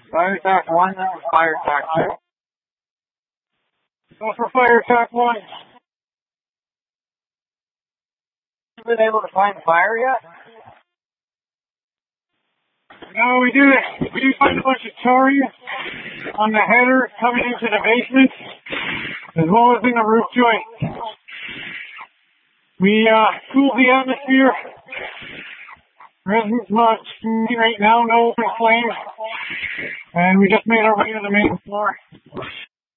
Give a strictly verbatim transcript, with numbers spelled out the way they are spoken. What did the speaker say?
Fire attack one, that was fire attack two. Go for fire attack one. Have you been able to find fire yet? No, we did it. We did find a bunch of Torii on the header coming into the basement, as well as in the roof joint. We uh, cooled the atmosphere. Residents not right now, no open flames, and we just made our way to the main floor.